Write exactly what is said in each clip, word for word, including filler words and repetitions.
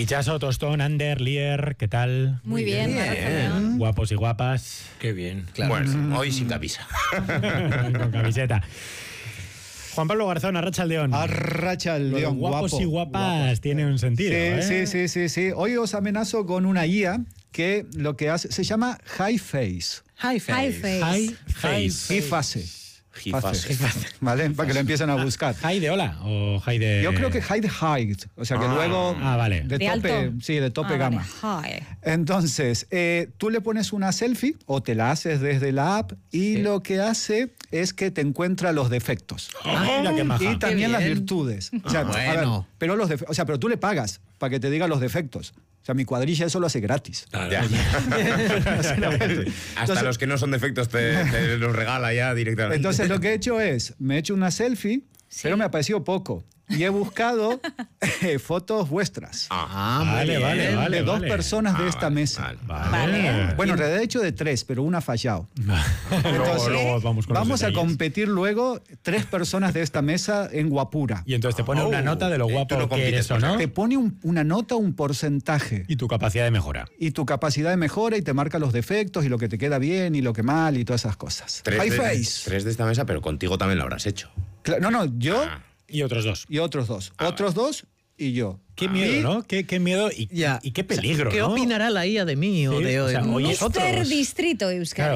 Guichaso, Tostón, Ander, Lier, ¿qué tal? Muy bien, bien. Guapos y guapas. Qué bien, claro. Bueno, hoy sin camisa. Con camiseta. Juan Pablo Garzón, Arratsaldeón. Arratsaldeón, guapos guapo. y guapas Guapos. tiene un sentido, Sí, ¿eh? sí, sí, sí, sí. Hoy os amenazo con una I A que lo que hace se llama High Face. High face. High face. High face. Y fase. Gifase. ¿Vale? Para que lo empiecen a buscar. ¿High de hola o high de...? Yo creo que high de high, o sea que Ah. luego Ah, vale. de, ¿De tope, alto? sí, de tope Ah, gama. vale. Hi. Entonces, eh, tú le pones una selfie o te la haces desde la app y Sí. lo que hace es que te encuentra los defectos. Ah, mira qué maja. Y también las bien. virtudes. O sea, Ah, a ver, bueno. pero los defe- o sea, pero tú le pagas para que te diga los defectos. O sea, mi cuadrilla eso lo hace gratis. Ya. Entonces, Hasta los que no son defectos te, te los regala ya directamente. entonces lo que he hecho es, me he hecho una selfie, pero me ha parecido poco. Y he buscado eh, fotos vuestras Ah, muy Vale, bien. vale, vale. de dos personas de Ah, esta vale, mesa. vale. Vale. Bueno, en realidad he hecho de tres, pero una ha fallado. luego, Entonces, luego vamos con los Vamos a detalles. competir luego tres personas de esta mesa en guapura. Y entonces te pone Oh, una nota de lo eh, guapo tú no que compites eres o con no Te pone un- una nota, un porcentaje y tu capacidad de mejora. y tu capacidad de mejora y te marca los defectos y lo que te queda bien y lo que mal y todas esas cosas. Tres High de, face. tres de esta mesa, pero contigo también lo habrás hecho. Cla- No, no, yo Ah. Y otros dos. y otros dos. Ah, otros dos y yo. Qué Ah. miedo, Y- ¿no? Qué, qué miedo y, Ya. y qué peligro, ¿Qué ¿no? opinará la I A de mí o Sí, de, o sea, de oye, nosotros? Mister Distrito Euskadi.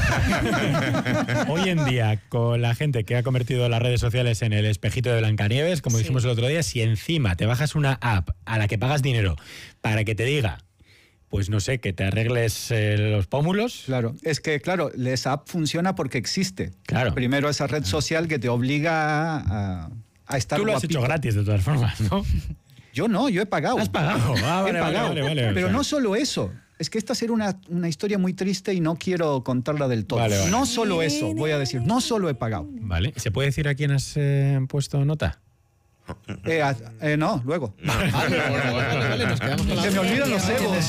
Claro. Hoy en día, con la gente que ha convertido las redes sociales en el espejito de Blancanieves, como Sí. dijimos el otro día, si encima te bajas una app a la que pagas dinero para que te diga, pues no sé, que te arregles eh, los pómulos. Claro, es que claro, esa app funciona porque existe. Claro. Primero esa red social que te obliga a, a estar Tú lo has guapito. hecho gratis, de todas formas, ¿no? Yo no, yo he pagado. Has pagado. Ah, He vale, vale, pagado. vale, vale, Pero o sea. no solo eso. Es que esta será una, una historia muy triste y no quiero contarla del todo. Vale, vale. No solo eso, voy a decir, no solo he pagado. Vale. ¿Se puede decir a quién has eh, puesto nota? Eh, a- eh, no, luego. Vale, vale, vale, vale, nos quedamos con la Se me olvidan los egos.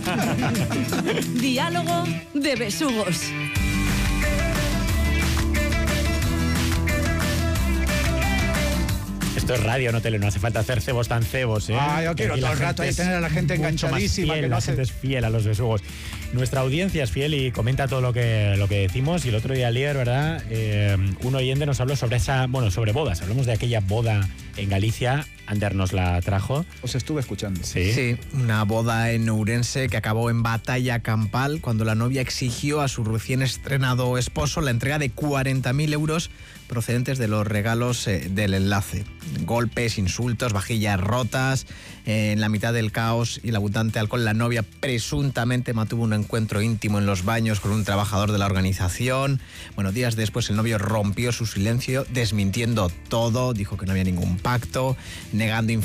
Diálogo de besugos. Esto es radio, no tele, no hace falta hacer cebos tan cebos, ¿eh? Ah, yo quiero Aquí todo la el rato gente ahí es tener a la gente mucho más enganchadísima, fiel, que no la se- gente es fiel a los besugos. Nuestra audiencia es fiel y comenta todo lo que, lo que decimos. Y el otro día, Lier, ¿verdad? Eh, un oyente nos habló sobre esa, bueno, sobre bodas. Hablamos de aquella boda en Galicia. Ander nos la trajo. Os estuve escuchando. Sí. Sí, una boda en Ourense que acabó en batalla campal cuando la novia exigió a su recién estrenado esposo la entrega de cuarenta mil euros procedentes de los regalos eh, del enlace. Golpes, insultos, vajillas rotas. Eh, en la mitad del caos y el abundante alcohol, la novia presuntamente mantuvo un encuentro íntimo en los baños con un trabajador de la organización. Bueno, días después el novio rompió su silencio desmintiendo todo, dijo que no había ningún pacto, negando